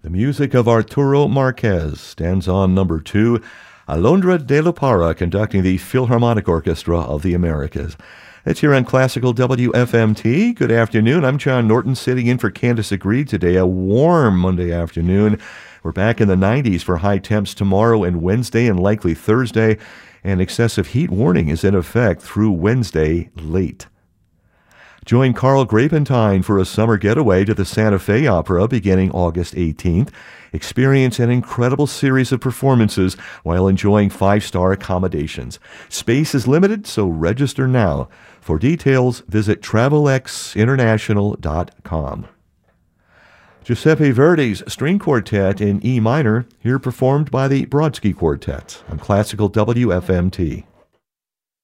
The music of Arturo Marquez stands on number 2, Alondra de la Parra conducting the Philharmonic Orchestra of the Americas. It's here on Classical WFMT. Good afternoon. I'm John Norton sitting in for Candace Agreed today. A warm Monday afternoon. We're back in the 90s for high temps tomorrow and Wednesday and likely Thursday. And excessive heat warning is in effect through Wednesday late. Join Carl Grapentine for a summer getaway to the Santa Fe Opera beginning August 18th. Experience an incredible series of performances while enjoying 5-star accommodations. Space is limited, so register now. For details, visit travelxinternational.com. Giuseppe Verdi's String Quartet in E minor, here performed by the Brodsky Quartet on Classical WFMT.